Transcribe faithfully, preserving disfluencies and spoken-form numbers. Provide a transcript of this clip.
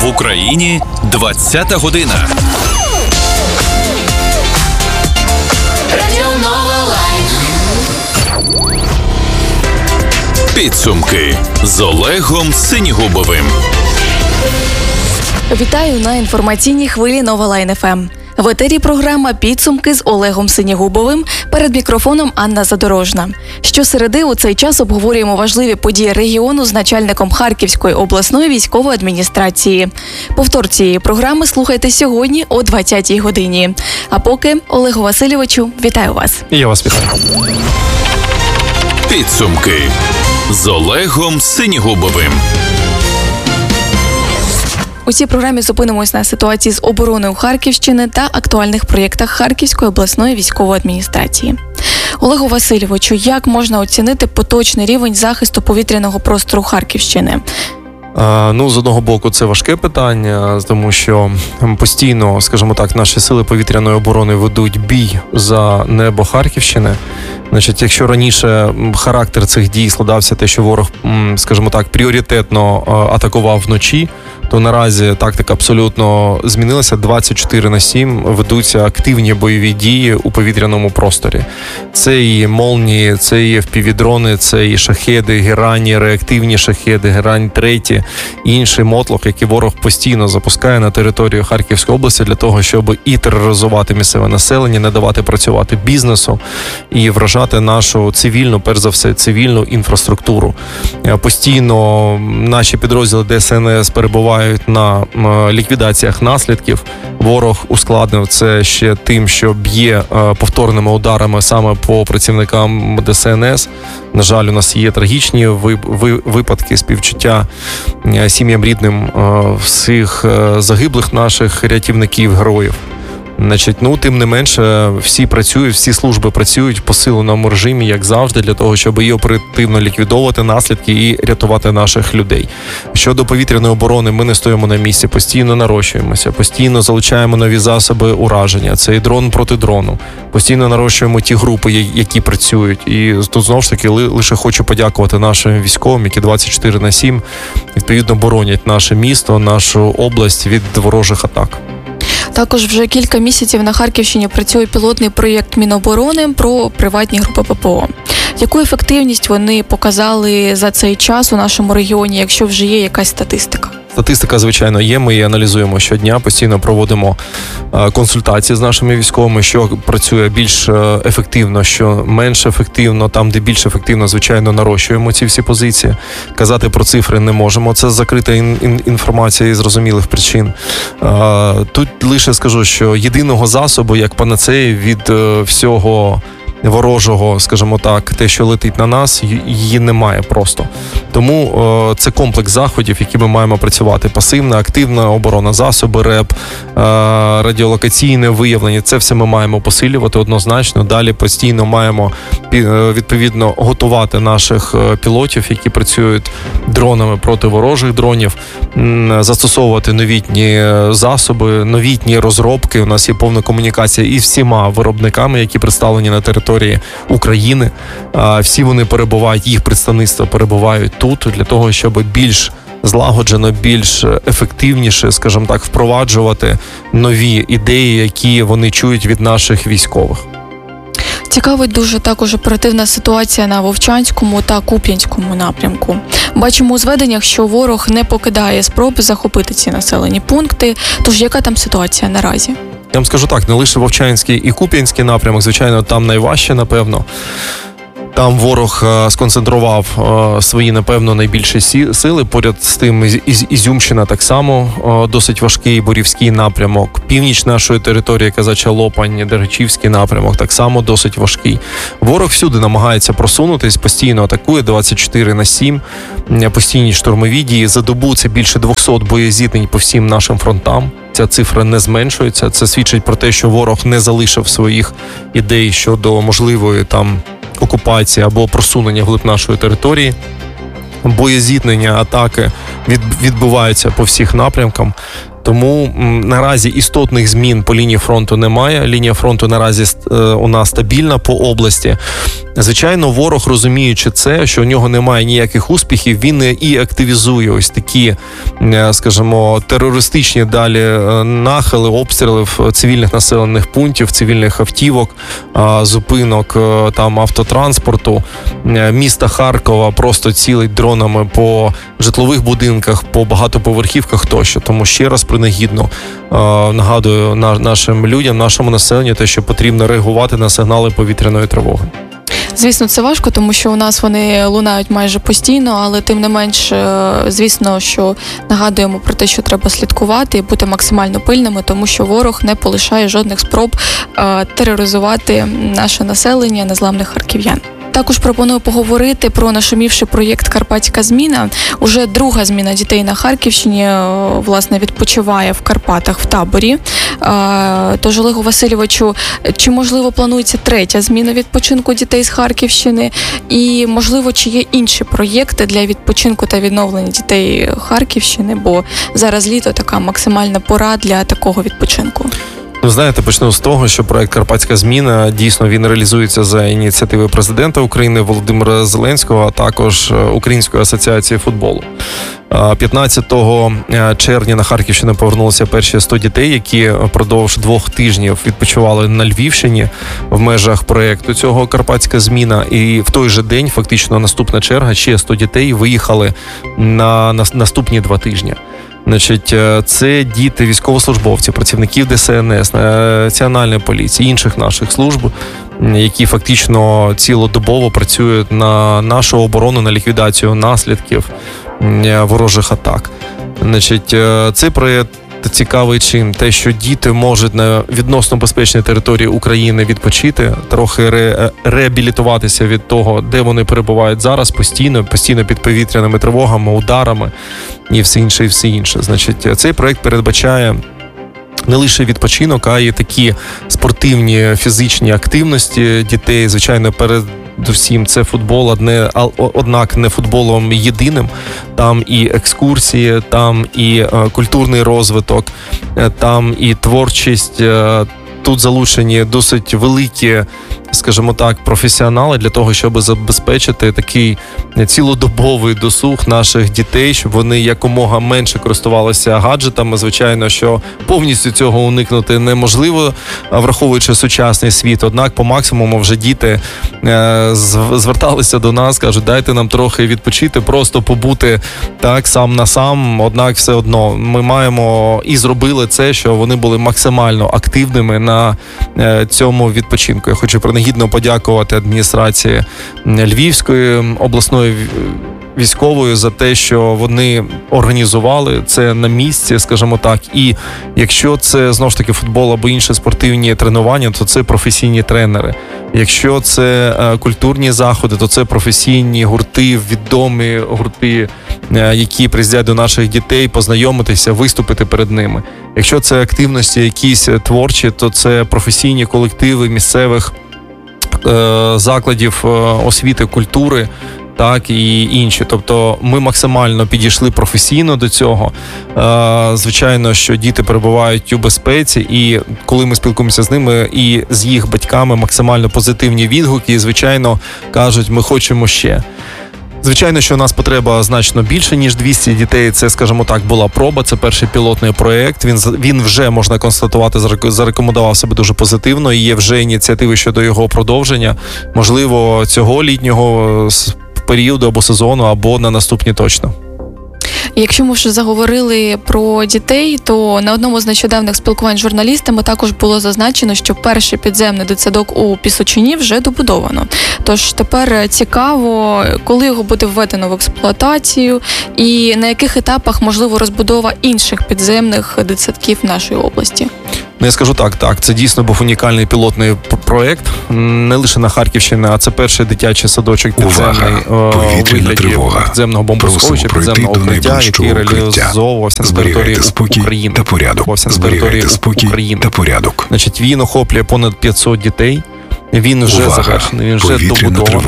В Україні двадцята година. Підсумки з Олегом Синігубовим. Вітаю на інформаційній хвилі Нова Лайн еф ем. В етері програма «Підсумки» з Олегом Синігубовим. Перед мікрофоном Анна Задорожна. Щосереди у цей час обговорюємо важливі події регіону з начальником Харківської обласної військової адміністрації. Повтор цієї програми слухайте сьогодні о двадцятій годині. А поки, Олегу Васильовичу, вітаю вас. І я вас вітаю. Підсумки з Олегом Синігубовим. У цій програмі зупинимось на ситуації з обороною Харківщини та актуальних проєктах Харківської обласної військової адміністрації. Олегу Васильовичу, як можна оцінити поточний рівень захисту повітряного простору Харківщини? Ну, з одного боку, це важке питання, тому що постійно, скажімо так, наші сили повітряної оборони ведуть бій за небо Харківщини. Значить, якщо раніше характер цих дій складався те, що ворог, скажімо так, пріоритетно атакував вночі, то наразі тактика абсолютно змінилася. двадцять чотири на сім ведуться активні бойові дії у повітряному просторі. Це і молнії, це і еф пі ві-дрони, це і шахеди, герані, реактивні шахеди, герань треті, інший мотлох, який ворог постійно запускає на територію Харківської області для того, щоб і тероризувати місцеве населення, не давати працювати бізнесу і вражати нашу цивільну, перш за все, цивільну інфраструктуру. Постійно наші підрозділи де ес ен ес перебувають на ліквідаціях наслідків. Ворог ускладнив це ще тим, що б'є повторними ударами саме по працівникам де ес ен ес. На жаль, у нас є трагічні випадки співчуття сім'ям рідним всіх загиблих наших рятівників, героїв. Значить, ну, тим не менше, всі працюють, всі служби працюють в посиленому режимі, як завжди, для того, щоб і оперативно ліквідовувати наслідки і рятувати наших людей. Щодо повітряної оборони, ми не стоїмо на місці, постійно нарощуємося, постійно залучаємо нові засоби ураження. Це і дрон проти дрону. Постійно нарощуємо ті групи, які працюють. І тут, знову ж таки, лише хочу подякувати нашим військовим, які двадцять чотири на сім, відповідно, боронять наше місто, нашу область від ворожих атак. Також вже кілька місяців на Харківщині працює пілотний проєкт Міноборони про приватні групи пе пе о. Яку ефективність вони показали за цей час у нашому регіоні, якщо вже є якась статистика? Статистика, звичайно, є, ми її аналізуємо щодня, постійно проводимо консультації з нашими військовими, що працює більш ефективно, що менш ефективно, там, де більш ефективно, звичайно, нарощуємо ці всі позиції. Казати про цифри не можемо, це закрита інформація із зрозумілих причин. Тут лише скажу, що єдиного засобу, як панацеї від всього ворожого, скажімо так, те, що летить на нас, її немає просто. Тому е, це комплекс заходів, які ми маємо працювати. Пасивна, активна оборона, засоби РЕП, е, радіолокаційне виявлення. Це все ми маємо посилювати однозначно. Далі постійно маємо відповідно готувати наших пілотів, які працюють дронами проти ворожих дронів, застосовувати новітні засоби, новітні розробки. У нас є повна комунікація із всіма виробниками, які представлені на території України. Всі вони перебувають, їх представництва перебувають тут для того, щоб більш злагоджено, більш ефективніше, скажімо так, впроваджувати нові ідеї, які вони чують від наших військових. Цікавить дуже також оперативна ситуація на Вовчанському та Куп'янському напрямку. Бачимо у зведеннях, що ворог не покидає спроби захопити ці населені пункти. Тож яка там ситуація наразі? Я вам скажу так, не лише Вовчанський і Куп'янський напрямок, звичайно, там найважче, напевно. Там ворог сконцентрував свої, напевно, найбільші сили. Поряд з тим Із- Ізюмщина так само досить важкий, Борівський напрямок. Північ нашої території, Казача Лопань, Дергачівський напрямок так само досить важкий. Ворог всюди намагається просунутись, постійно атакує двадцять чотири на сім, постійні штурмові дії. За добу це більше двісті боєзіткнень по всім нашим фронтам. Ця цифра не зменшується. Це свідчить про те, що ворог не залишив своїх ідей щодо можливої там окупації або просунення вглиб нашої території. Боєзіткнення, атаки від, відбуваються по всіх напрямкам. Тому м, наразі істотних змін по лінії фронту немає. Лінія фронту наразі е, у нас стабільна по області. Звичайно, ворог, розуміючи це, що у нього немає ніяких успіхів, він і активізує ось такі, скажімо, терористичні далі нахили, обстріли в цивільних населених пунктів, цивільних автівок, зупинок там автотранспорту, міста Харкова просто цілить дронами по житлових будинках, по багатоповерхівках тощо. Тому ще раз принагідно нагадую нашим людям, нашому населенню те, що потрібно реагувати на сигнали повітряної тривоги. Звісно, це важко, тому що у нас вони лунають майже постійно, але тим не менш, звісно, що нагадуємо про те, що треба слідкувати і бути максимально пильними, тому що ворог не полишає жодних спроб е, тероризувати наше населення, незламних харків'ян. Також пропоную поговорити про нашумівший проєкт «Карпатська зміна». Уже друга зміна дітей на Харківщині, власне, відпочиває в Карпатах в таборі. Тож, Олегу Васильовичу, чи, можливо, планується третя зміна відпочинку дітей з Харківщини? І, можливо, чи є інші проєкти для відпочинку та відновлення дітей Харківщини? Бо зараз літо така максимальна пора для такого відпочинку. Ви знаєте, почну з того, що проект «Карпатська зміна» дійсно він реалізується за ініціативи президента України Володимира Зеленського, а також Української асоціації футболу. п'ятнадцятого червня на Харківщину повернулися перші сто дітей, які впродовж двох тижнів відпочивали на Львівщині в межах проекту цього «Карпатська зміна». І в той же день, фактично наступна черга, ще сто дітей виїхали на наступні два тижні. Значить, це діти військовослужбовців, працівників Де Ес Ен Ес, Національної поліції, інших наших служб, які фактично цілодобово працюють на нашу оборону, на ліквідацію наслідків ворожих атак. Значить, цей проєкт цікавий чим? Те, що діти можуть на відносно безпечній території України відпочити, трохи ре, реабілітуватися від того, де вони перебувають зараз, постійно, постійно під повітряними тривогами, ударами і все інше, і все інше. Значить, цей проєкт передбачає не лише відпочинок, а й такі спортивні фізичні активності дітей, звичайно, перед Всім це футбол, одне, однак не футболом єдиним. Там і екскурсії, там і е, культурний розвиток, е, там і творчість. Е, тут залучені досить великі, скажімо так, професіонали для того, щоб забезпечити такий цілодобовий досуг наших дітей, щоб вони якомога менше користувалися гаджетами. Звичайно, що повністю цього уникнути неможливо, враховуючи сучасний світ. Однак по максимуму вже діти е, зверталися до нас, кажуть, дайте нам трохи відпочити, просто побути так сам на сам. Однак все одно ми маємо і зробили це, що вони були максимально активними на е, цьому відпочинку. Я хочу принагідно подякувати адміністрації Львівської обласної військової за те, що вони організували це на місці, скажімо так. І якщо це, знову ж таки, футбол або інші спортивні тренування, то це професійні тренери. Якщо це е, культурні заходи, то це професійні гурти, відомі гурти, е, які приїздять до наших дітей, познайомитися, виступити перед ними. Якщо це активності якісь творчі, то це професійні колективи місцевих е, закладів е, освіти, культури, так, і інші. Тобто ми максимально підійшли професійно до цього. Звичайно, що діти перебувають у безпеці, і коли ми спілкуємося з ними і з їх батьками, максимально позитивні відгуки, і, звичайно, кажуть, ми хочемо ще. Звичайно, що у нас потреба значно більше, ніж двісті дітей. Це, скажімо так, була проба, це перший пілотний проєкт. Він, він вже, можна констатувати, зарекомендував себе дуже позитивно, і є вже ініціативи щодо його продовження. Можливо, цього літнього періоду або сезону, або на наступні точно. Якщо ми вже заговорили про дітей, то на одному з нещодавних спілкувань з журналістами також було зазначено, що перший підземний дитсадок у Пісочині вже добудовано. Тож тепер цікаво, коли його буде введено в експлуатацію і на яких етапах можливо розбудова інших підземних дитсадків нашої області. Ну, я скажу так, так, це дійсно був унікальний пілотний проєкт, не лише на Харківщині, а це перший дитячий садочок підземний у вигляді підземного бомбосховища, підземного укриття, який реалізовувався на території України. Та порядок. Зберігайте спокій України. та порядок. Значить, він охоплює понад п'ятсот дітей, він вже Увага. завершений, він вже Повітряна добудований.